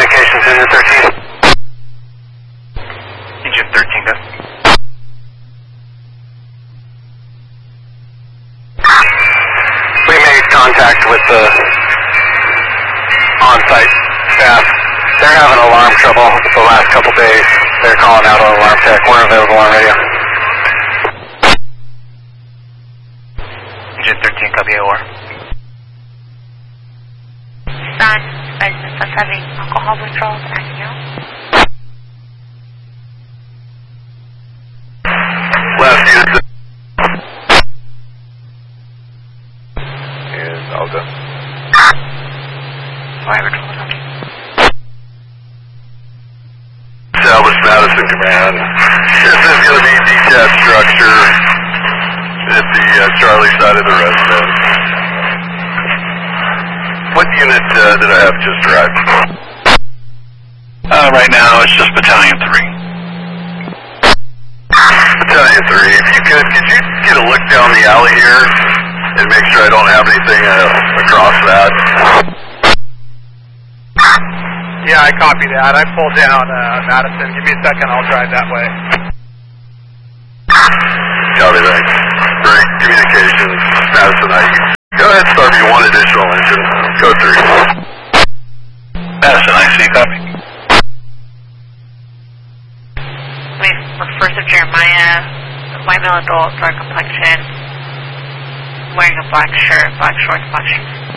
communications, Engine 13. Engine 13, go. We made contact with the on-site staff. They're having alarm trouble the last couple days. They're calling out on alarm tech. We're available on radio. Engine 13, copy OR. Sun, resident was having alcohol withdrawals and you. Last unit. Is Aldo. Fire control, copy. Establish Madison Command. This is going to be detached structure at the Charlie side of the residence. What unit did I have just arrived? Right now it's just Battalion 3. Battalion 3, if you could you get a look down the alley here and make sure I don't have anything across that? Yeah, I copy that. I pulled down Madison. Give me a second, I'll drive that way. Copy that. Great communications. Madison, go ahead and start me one additional engine. Code 3. Madison, I see, copy. First of Jeremiah, white male adult, dark complexion, wearing a black shirt, black shorts, black shoes.